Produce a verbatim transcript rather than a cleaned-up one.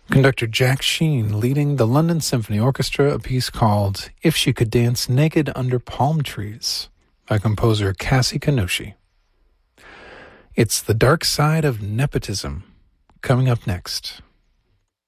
Conductor Jack Sheen leading the London Symphony Orchestra, a piece called If She Could Dance Naked Under Palm Trees by composer Cassie Kanoshi. It's The Dark Side of Nepotism, coming up next.